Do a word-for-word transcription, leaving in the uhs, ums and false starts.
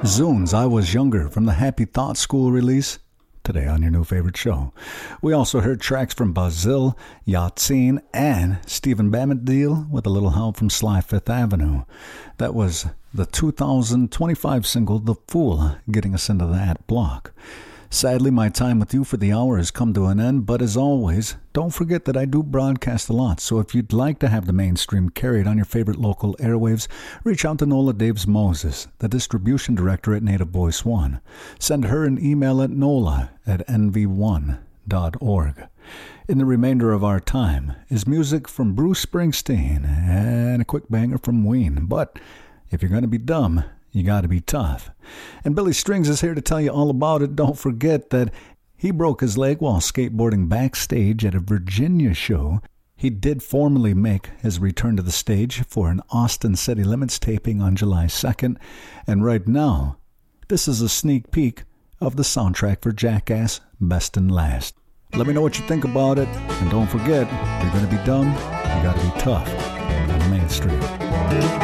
Zunes, I Was Younger from the Happy Thoughts School release, today on your new favorite show. We also heard tracks from Bazil, Yatzin, and Stephen Bombadil with a little help from Sly Fifth Avenue. That was the two thousand twenty-five single, The Fool, getting us into that block. Sadly, my time with you for the hour has come to an end, but as always, don't forget that I do broadcast a lot, so if you'd like to have the mainstream carried on your favorite local airwaves, reach out to Nola Daves Moses, the distribution director at Native Voice One. Send her an email at nola at n v one dot org. In the remainder of our time is music from Bruce Springsteen and a quick banger from Ween, but if you're going to be dumb, you got to be tough. And Billy Strings is here to tell you all about it. Don't forget that he broke his leg while skateboarding backstage at a Virginia show. He did formally make his return to the stage for an Austin City Limits taping on July second. And right now, this is a sneak peek of the soundtrack for Jackass Best and Last. Let me know what you think about it. And don't forget, if you're going to be dumb, you got to be tough on the mainstream.